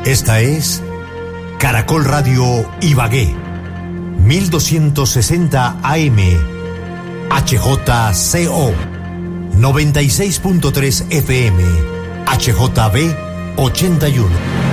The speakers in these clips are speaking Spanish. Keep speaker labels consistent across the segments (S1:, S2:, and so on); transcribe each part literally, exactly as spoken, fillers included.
S1: Esta es Caracol Radio Ibagué, mil doscientos sesenta A M, H J C O, noventa y seis punto tres F M, H J B ochenta y uno.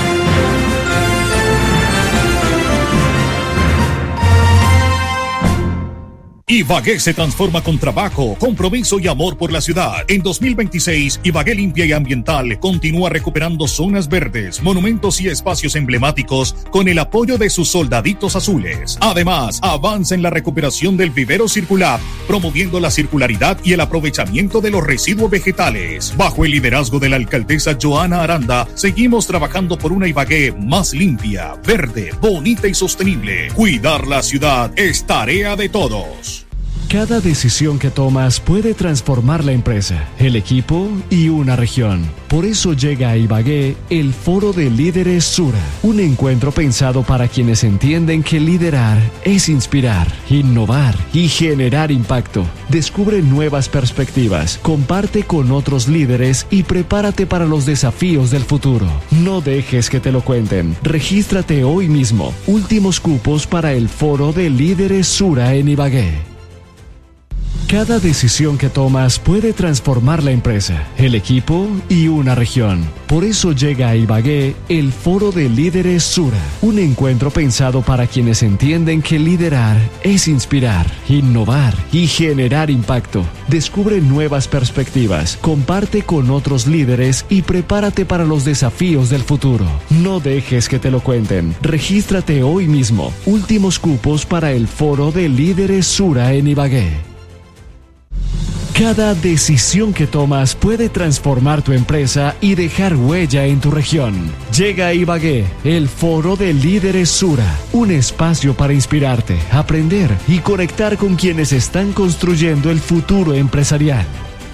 S2: Ibagué se transforma con trabajo, compromiso y amor por la ciudad. En dos mil veintiséis, Ibagué Limpia y Ambiental continúa recuperando zonas verdes, monumentos y espacios emblemáticos con el apoyo de sus soldaditos azules. Además, avanza en la recuperación del vivero circular, promoviendo la circularidad y el aprovechamiento de los residuos vegetales. Bajo el liderazgo de la alcaldesa Joana Aranda, seguimos trabajando por una Ibagué más limpia, verde, bonita y sostenible. Cuidar la ciudad es tarea de todos.
S3: Cada decisión que tomas puede transformar la empresa, el equipo y una región. Por eso llega a Ibagué el Foro de Líderes Sura, un encuentro pensado para quienes entienden que liderar es inspirar, innovar y generar impacto. Descubre nuevas perspectivas, comparte con otros líderes y prepárate para los desafíos del futuro. No dejes que te lo cuenten. Regístrate hoy mismo. Últimos cupos para el Foro de Líderes Sura en Ibagué. Cada decisión que tomas puede transformar la empresa, el equipo y una región. Por eso llega a Ibagué el Foro de Líderes Sura, un encuentro pensado para quienes entienden que liderar es inspirar, innovar y generar impacto. Descubre nuevas perspectivas, comparte con otros líderes y prepárate para los desafíos del futuro. No dejes que te lo cuenten. Regístrate hoy mismo. Últimos cupos para el Foro de Líderes Sura en Ibagué. Cada decisión que tomas puede transformar tu empresa y dejar huella en tu región. Llega a Ibagué el Foro de Líderes Sura, un espacio para inspirarte, aprender y conectar con quienes están construyendo el futuro empresarial.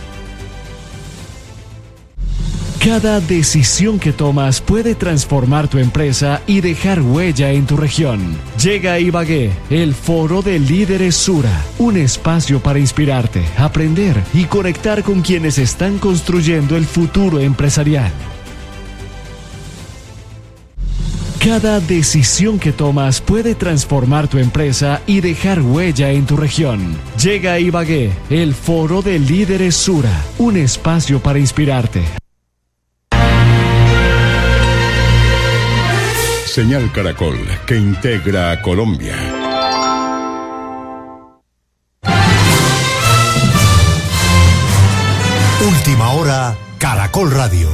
S3: Cada decisión que tomas puede transformar tu empresa y dejar huella en tu región. Llega a Ibagué el Foro de Líderes Sura, un espacio para inspirarte, aprender y conectar con quienes están construyendo el futuro empresarial. Cada decisión que tomas puede transformar tu empresa y dejar huella en tu región. Llega a Ibagué el Foro de Líderes Sura, un espacio para inspirarte.
S4: Señal Caracol, que integra a Colombia.
S1: Última hora, Caracol Radio.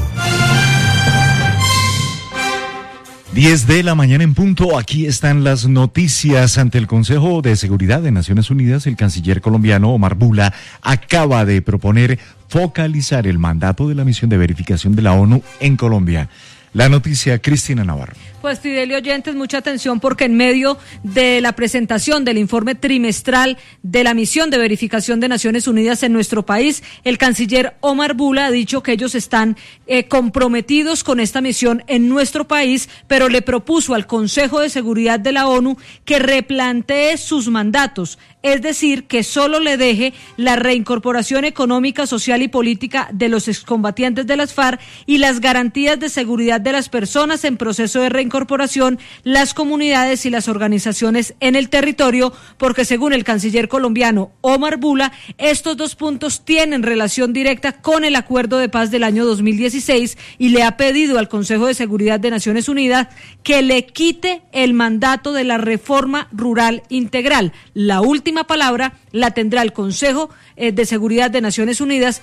S5: diez de la mañana en punto, aquí están las noticias. Ante el Consejo de Seguridad de Naciones Unidas, el canciller colombiano Omar Bula acaba de proponer focalizar el mandato de la misión de verificación de la ONU en Colombia. La noticia, Cristina Navarro.
S6: Pues Fidelio oyentes, mucha atención porque en medio de la presentación del informe trimestral de la misión de verificación de Naciones Unidas en nuestro país, el canciller Omar Bula ha dicho que ellos están eh, comprometidos con esta misión en nuestro país, pero le propuso al Consejo de Seguridad de la ONU que replantee sus mandatos, es decir, que solo le deje la reincorporación económica, social y política de los excombatientes de las FARC y las garantías de seguridad de las personas en proceso de reincorporación, las comunidades y las organizaciones en el territorio, porque según el canciller colombiano Omar Bula, estos dos puntos tienen relación directa con el acuerdo de paz del año dos mil dieciséis y le ha pedido al Consejo de Seguridad de Naciones Unidas que le quite el mandato de la reforma rural integral. La última palabra la tendrá el Consejo de Seguridad de Naciones Unidas